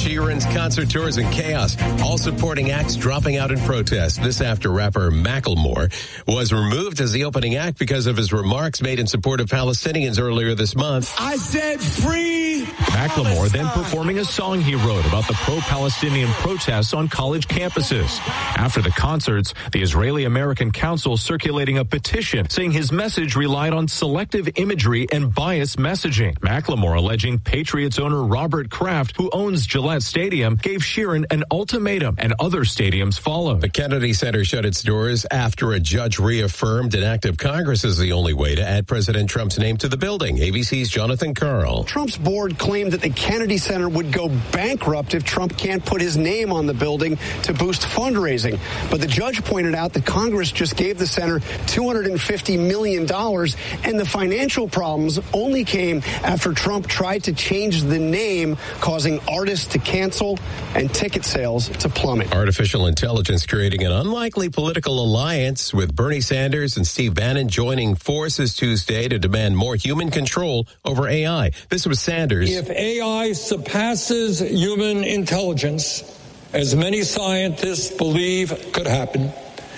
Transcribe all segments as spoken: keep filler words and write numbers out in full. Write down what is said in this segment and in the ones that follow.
Sheeran's concert tours in chaos. All supporting acts dropping out in protest. This after rapper Macklemore was removed as the opening act because of his remarks made in support of Palestinians earlier this month. I said free Macklemore then performing a song he wrote about the pro-Palestinian protests on college campuses. After the concerts, the Israeli-American Council circulating a petition saying his message relied on selective imagery and biased messaging. Macklemore alleging Patriots owner Robert Kraft, who owns Gillette Stadium, gave Sheeran an ultimatum, and other stadiums followed. The Kennedy Center shut its doors after a judge reaffirmed an act of Congress is the only way to add President Trump's name to the building. A B C's Jonathan Karl. Trump's board claimed that the Kennedy Center would go bankrupt if Trump can't put his name on the building to boost fundraising. But the judge pointed out that Congress just gave the center two hundred fifty million dollars, and the financial problems only came after Trump tried to change the name, causing artists to cancel and ticket sales to plummet. Artificial intelligence creating an unlikely political alliance, with Bernie Sanders and Steve Bannon joining forces Tuesday to demand more human control over A I. This was Sanders. If A I surpasses human intelligence, as many scientists believe could happen,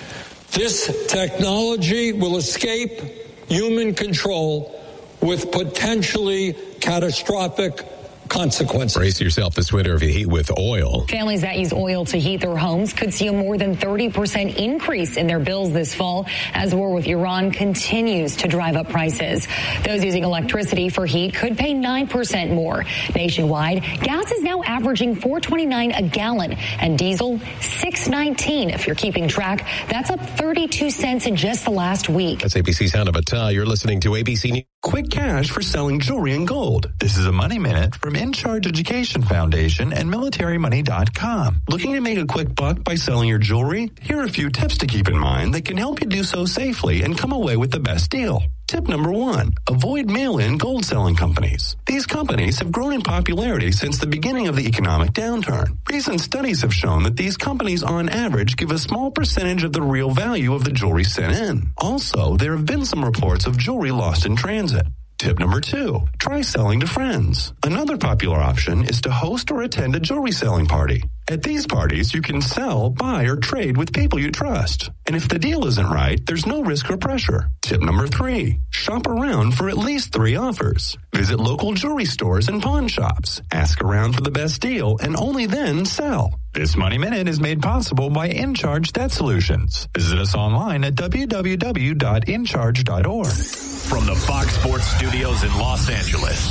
this technology will escape human control with potentially catastrophic consequences. Brace yourself this winter if you heat with oil. Families that use oil to heat their homes could see a more than thirty percent increase in their bills this fall as war with Iran continues to drive up prices. Those using electricity for heat could pay nine percent more. Nationwide, gas is now averaging four twenty-nine a gallon and diesel six nineteen. If you're keeping track, that's up thirty-two cents in just the last week. That's A B C's Hannah Battah. You're listening to A B C News. Quick cash for selling jewelry and gold. This is a Money Minute from In Charge Education Foundation and military money dot com. Looking to make a quick buck by selling your jewelry? Here are a few tips to keep in mind that can help you do so safely and come away with the best deal. Tip number one, avoid mail-in gold selling companies. These companies have grown in popularity since the beginning of the economic downturn. Recent studies have shown that these companies on average give a small percentage of the real value of the jewelry sent in. Also, there have been some reports of jewelry lost in transit. Tip number two, try selling to friends. Another popular option is to host or attend a jewelry selling party. At these parties, you can sell, buy, or trade with people you trust. And if the deal isn't right, there's no risk or pressure. Tip number three, shop around for at least three offers. Visit local jewelry stores and pawn shops. Ask around for the best deal and only then sell. This Money Minute is made possible by InCharge Debt Solutions. Visit us online at w w w dot in charge dot org. From the Fox Sports Studios in Los Angeles,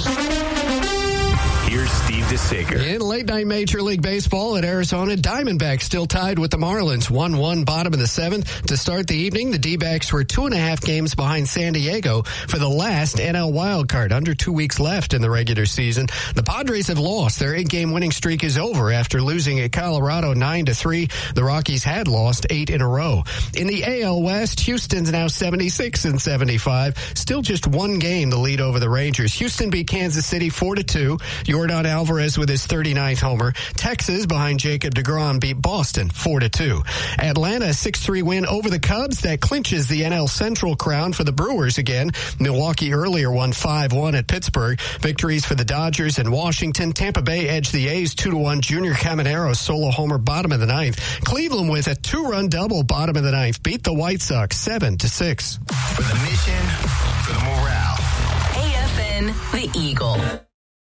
here's Steve DeSager. In late-night Major League Baseball at Arizona, Diamondbacks still tied with the Marlins, one one bottom of the seventh. To start the evening, the D-backs were two and a half games behind San Diego for the last N L wildcard. Under two weeks left in the regular season. The Padres have lost. Their eight-game winning streak is over after losing at Colorado nine to three. The Rockies had lost eight in a row. In the A L West, Houston's now seventy-six and seventy-five. Still just one game to lead over the Rangers. Houston beat Kansas City four to two. Yordan Alvarez with his thirty-ninth homer. Texas, behind Jacob deGrom, beat Boston four to two. Atlanta, six three win over the Cubs. That clinches the N L Central crown for the Brewers again. Milwaukee earlier won five one at Pittsburgh. Victories for the Dodgers and Washington. Tampa Bay edged the A's two to one. Junior Caminero solo homer bottom of the ninth. Cleveland with a two-run double bottom of the ninth. Beat the White Sox seven to six. For the mission, for the morale. A F N, The Eagle.